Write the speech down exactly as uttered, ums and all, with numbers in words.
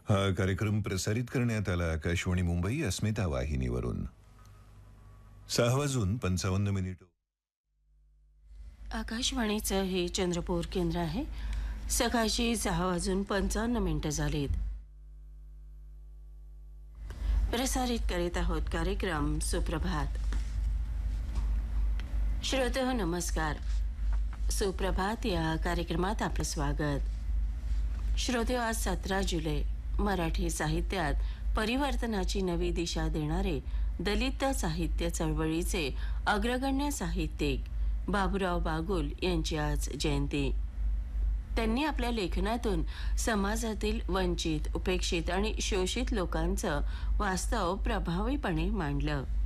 हा कार्यक्रम प्रसारित करण्यात आला आकाशवाणी मुंबई अस्मिता वाहिनीवरून. सहा वाजून पंचावन्न मिनिट. आकाशवाणीचं हे चंद्रपूर केंद्र आहे. सकाळची सहा वाजून पंचावन्न मिनिटं झालीत. प्रसारित करीत आहोत कार्यक्रम सुप्रभात. श्रोतेहो नमस्कार. सुप्रभात या कार्यक्रमात आपलं स्वागत. श्रोतेहो, आज सतरा जुलै. मराठी साहित्यात परिवर्तनाची नवी दिशा देणारे दलित साहित्य चळवळीचे अग्रगण्य साहित्यिक बाबूराव बागुल यांची आज जयंती. त्यांनी आपल्या लेखनातून समाजातील वंचित, उपेक्षित आणि शोषित लोकांचं वास्तव प्रभावीपणे मांडलं.